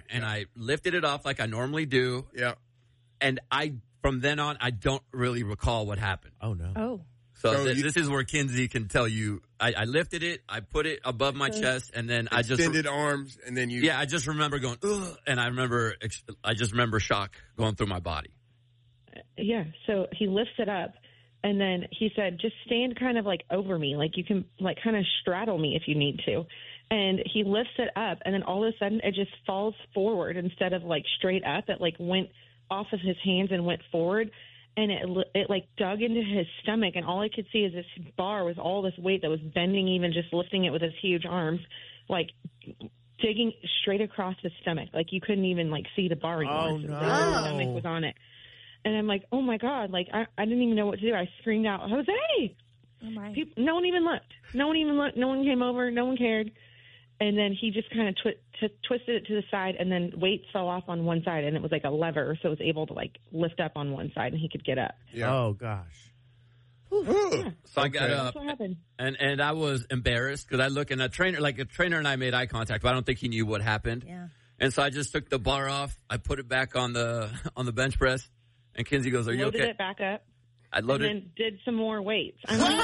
and I lifted it off like I normally do. Yeah. And from then on, I don't really recall what happened. Oh, no. Oh. So this is where Kinsey can tell you, I lifted it, I put it above my chest, and then I just... Extended arms, and then you... Yeah, I just remember going, ugh, and I just remember shock going through my body. Yeah, so he lifts it up, and then he said, just stand kind of like over me, like you can like kind of straddle me if you need to. And he lifts it up, and then all of a sudden it just falls forward instead of like straight up. It like went off of his hands and went forward, and it like dug into his stomach, and all I could see is this bar with all this weight that was bending, even just lifting it with his huge arms, like digging straight across his stomach. Like you couldn't even like see the bar anymore. Oh, So no. his stomach was on it. And I'm like, oh my God, like I didn't even know what to do. I screamed out, Jose! Oh my. No one even looked. No one came over. No one cared. And then he just kind of twisted it to the side, and then weight fell off on one side, and it was like a lever, so it was able to like lift up on one side, and he could get up. Yeah. Oh, gosh. Yeah. So I got up, That's what happened. and I was embarrassed because I look, and a trainer and I made eye contact, but I don't think he knew what happened. Yeah. And so I just took the bar off. I put it back on the bench press, and Kinsey goes, "Are you Loaded okay?" it back up. I loaded. And then did some more weights.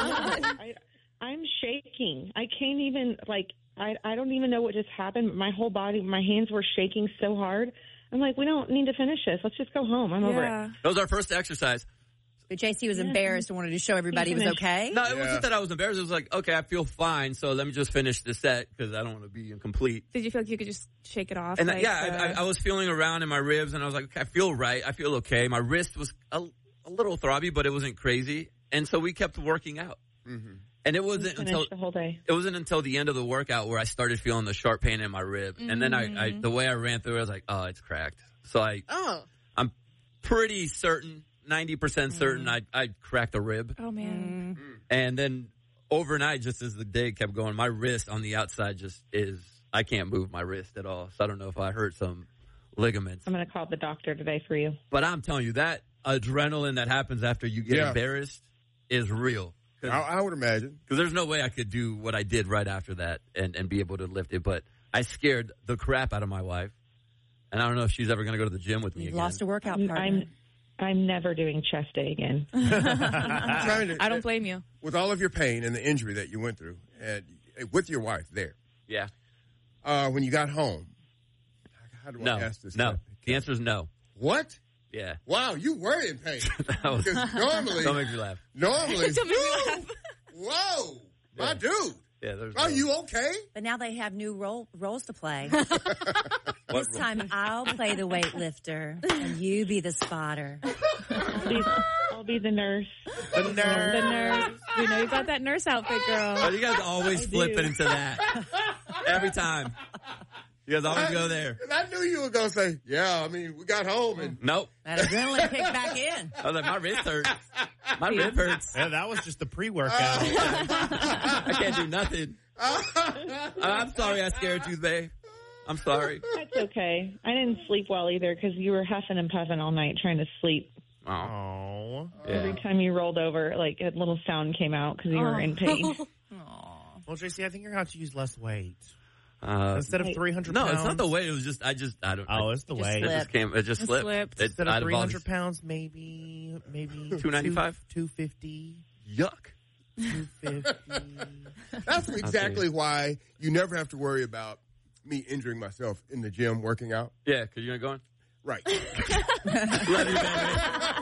I'm shaking. I can't even, like, I don't even know what just happened. My whole body, my hands were shaking so hard. I'm like, we don't need to finish this. Let's just go home. I'm over it. That was our first exercise. But JC was embarrassed and wanted to show everybody he was okay. No, it wasn't that I was embarrassed. It was like, okay, I feel fine, so let me just finish the set because I don't want to be incomplete. Did you feel like you could just shake it off? And I was feeling around in my ribs, and I was like, okay, I feel right. I feel okay. My wrist was a little throbby, but it wasn't crazy. And so we kept working out. Mm-hmm. And it wasn't until the whole day. It wasn't until the end of the workout where I started feeling the sharp pain in my rib. Mm-hmm. And then I the way I ran through it, I was like, oh, it's cracked. So I'm pretty certain, 90% certain I cracked a rib. Oh, man. Mm-hmm. And then overnight, just as the day kept going, my wrist on the outside I can't move my wrist at all. So I don't know if I hurt some ligaments. I'm going to call the doctor today for you. But I'm telling you, that adrenaline that happens after you get embarrassed is real. I would imagine. Because there's no way I could do what I did right after that and be able to lift it. But I scared the crap out of my wife. And I don't know if she's ever going to go to the gym with me again. Lost a workout partner. I'm never doing chest day again. I don't blame you. With all of your pain and the injury that you went through, and with your wife there. Yeah. When you got home, how do I ask this? No. The answer is no. What? Yeah. Wow, you were in pain. Because normally... Don't make me laugh. Normally... Don't make me laugh. Whoa, my dude. Yeah, are you okay? But now they have new roles to play. This time I'll play the weightlifter and you be the spotter. I'll be the nurse. The nurse. We know you got that nurse outfit, girl. Oh, you guys always flip it into that. Every time. You guys always go there. I knew you were going to say, yeah, I mean, we got home and... Nope. That adrenaline kicked back in. I was like, my wrist hurts. My rib hurts. Yeah, that was just the pre-workout. I can't do nothing. I'm sorry I scared you, babe. I'm sorry. That's okay. I didn't sleep well either because you were huffing and puffing all night trying to sleep. Oh. Every time you rolled over, like a little sound came out because you were in pain. Well, JC, I think you're going to have to use less weight. Instead of 300 pounds. No, it's not the weight. It was just, I don't. Oh, it's the weight. It just slipped. Instead of 300 pounds, maybe 295? 250. Yuck. 250. That's exactly why you never have to worry about me injuring myself in the gym working out. Yeah, because you're not going? Right. Love you, baby.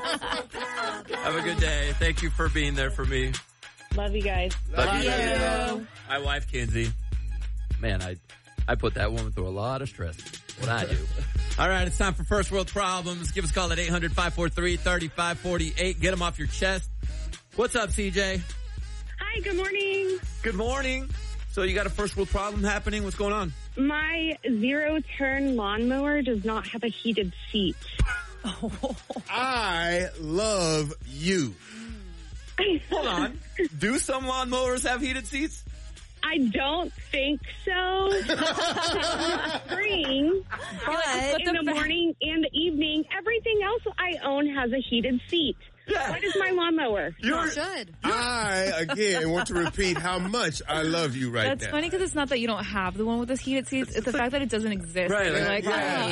Have a good day. Thank you for being there for me. Love you guys. Love you. My wife, Kinsey. Man, I put that woman through a lot of stress. What I do. All right, it's time for First World Problems. Give us a call at 800-543-3548. Get them off your chest. What's up, CJ? Hi, good morning. Good morning. So you got a first world problem happening? What's going on? My zero-turn lawnmower does not have a heated seat. I love you. Hold on. Do some lawnmowers have heated seats? I don't think so. Spring, but in the morning and the evening, everything else I own has a heated seat. Yeah. What is my lawnmower? You should. I, again, want to repeat how much I love you right now. That's funny because it's not that you don't have the one with the heated seats. It's the fact that it doesn't exist. Right. You're like, Yeah.